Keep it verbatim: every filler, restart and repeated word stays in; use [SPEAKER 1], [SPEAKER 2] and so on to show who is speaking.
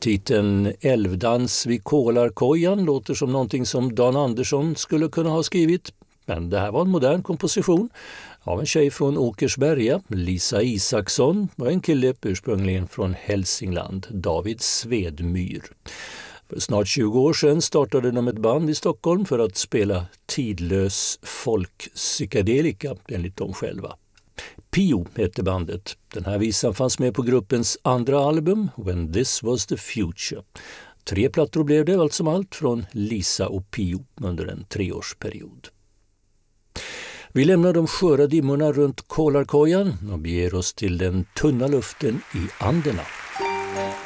[SPEAKER 1] Titeln Älvdans vid Kolarkojan låter som någonting som Dan Andersson skulle kunna ha skrivit. Men det här var en modern komposition av en tjej från Åkersberga, Lisa Isaksson, och en kille ursprungligen från Hälsingland, David Svedmyr. För snart tjugo år sedan startade de ett band i Stockholm för att spela tidlös folkpsykedelika enligt dem själva. Pio hette bandet. Den här visan fanns med på gruppens andra album, When This Was The Future. Tre plattor blev det allt som allt från Lisa och Pio under en treårsperiod. Vi lämnar de sköra dimmorna runt Kolarkojan och beger oss till den tunna luften i Anderna.